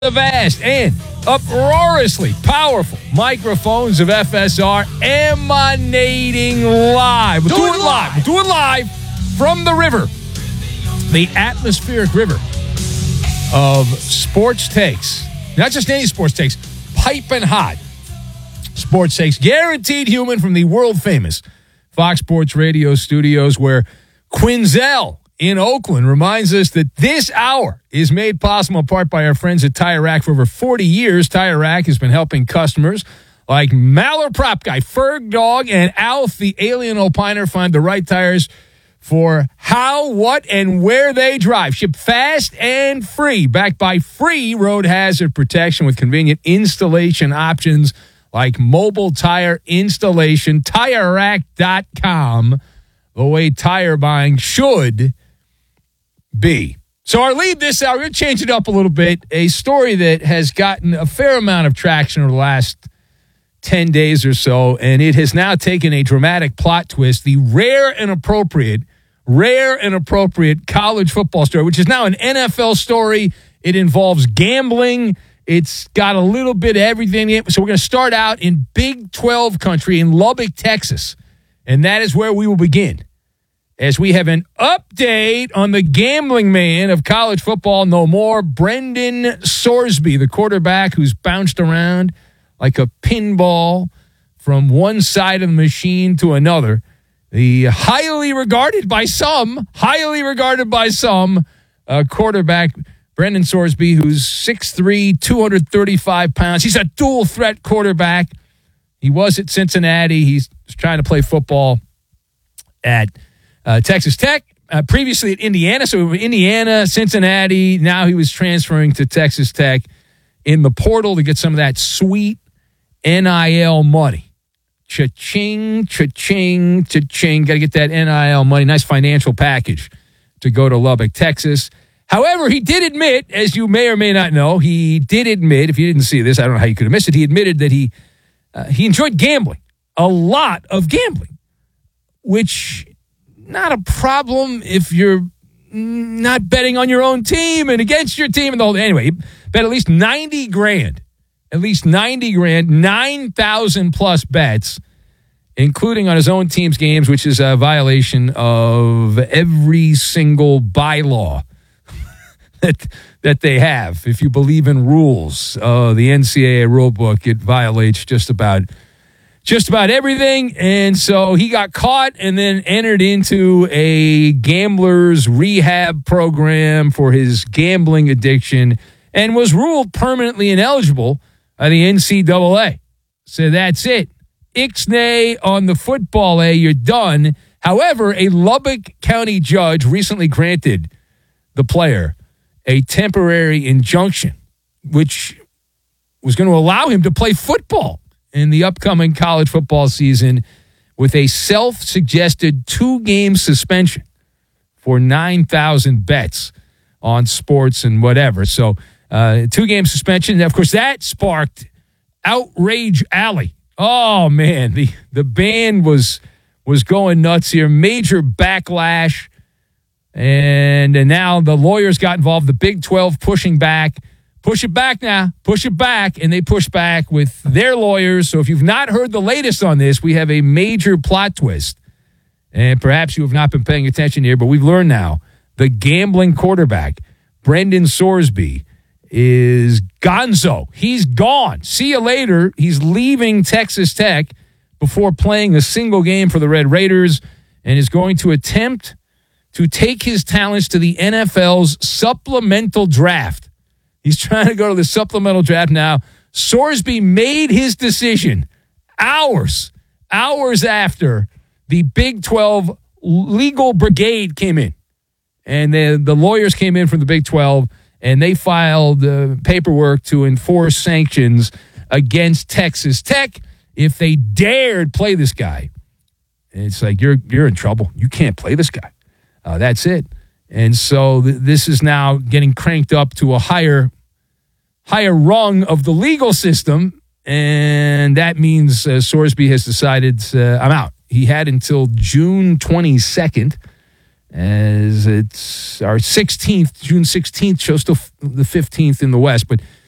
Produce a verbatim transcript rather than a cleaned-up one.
The vast and uproariously powerful microphones of F S R emanating live. We'll do, do it live. We'll do it live from the river, the atmospheric river of sports takes. Not just any sports takes, piping hot sports takes. Guaranteed human from the world famous Fox Sports Radio studios, where Quinzel in Oakland reminds us that this hour is made possible in part by our friends at Tire Rack. For over forty years, Tire Rack has been helping customers like Maller Prop Guy, Ferg Dog, and Alf, the Alien Opiner, find the right tires for how, what, and where they drive. Ship fast and free, backed by free road hazard protection with convenient installation options like mobile tire installation. Tire Rack dot com, the way tire buying should be. So our lead this hour, we're going to change it up a little bit. A story that has gotten a fair amount of traction over the last ten days or so, and it has now taken a dramatic plot twist. The rare and appropriate, rare and appropriate college football story, which is now an N F L story. It involves gambling. It's got a little bit of everything in it. So we're going to start out in Big twelve country in Lubbock, Texas, and that is where we will begin, as we have an update on the gambling man of college football no more, Brendan Sorsby, the quarterback who's bounced around like a pinball from one side of the machine to another. The highly regarded by some, highly regarded by some, uh, quarterback, Brendan Sorsby, who's six three, two hundred thirty-five pounds. He's a dual threat quarterback. He was at Cincinnati. He's trying to play football at Uh, Texas Tech, uh, previously at Indiana. So Indiana, Cincinnati. Now he was transferring to Texas Tech in the portal to get some of that sweet N I L money. Cha-ching, cha-ching, cha-ching. Got to get that N I L money. Nice financial package to go to Lubbock, Texas. However, he did admit, as you may or may not know, he did admit, if you didn't see this, I don't know how you could have missed it, he admitted that he uh, he enjoyed gambling, a lot of gambling, which not a problem if you're not betting on your own team and against your team and the whole thing. Anyway, he bet at least ninety grand, at least ninety grand, nine thousand plus bets, including on his own team's games, which is a violation of every single bylaw that that they have. If you believe in rules, uh, the N C double A rule book, it violates just about Just about everything, and so he got caught and then entered into a gambler's rehab program for his gambling addiction and was ruled permanently ineligible by the N C double A. So that's it. Ixnay on the football A, you're done. However, a Lubbock County judge recently granted the player a temporary injunction, which was going to allow him to play football in the upcoming college football season with a self-suggested two-game suspension for nine thousand bets on sports and whatever. So uh, two-game suspension. Of course, that sparked Outrage Alley. Oh, man, the, the band was was going nuts here. Major backlash. And, and now the lawyers got involved. The Big twelve pushing back. Push it back now. Push it back. And they push back with their lawyers. So if you've not heard the latest on this, we have a major plot twist. And perhaps you have not been paying attention here, but we've learned now the gambling quarterback, Brendan Sorsby, is gonzo. He's gone. See you later. He's leaving Texas Tech before playing a single game for the Red Raiders and is going to attempt to take his talents to the N F L's supplemental draft. He's trying to go to the supplemental draft now. Sorsby made his decision hours, hours after the Big twelve legal brigade came in. And the, the lawyers came in from the Big twelve, and they filed uh, paperwork to enforce sanctions against Texas Tech if they dared play this guy. And it's like, you're you're in trouble. You can't play this guy. Uh, that's it. And so th- this is now getting cranked up to a higher, higher rung of the legal system, and that means uh, Sorsby has decided, uh, I'm out. He had until June twenty-second, as it's our sixteenth, June sixteenth, shows still the fifteenth in the West, but